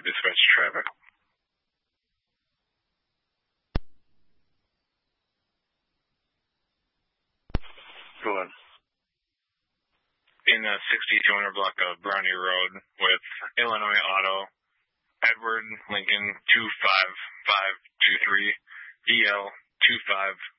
dispatch traffic. Go on. In the 6200 block of Brownie Road with Illinois Auto, Edward Lincoln 25523, EL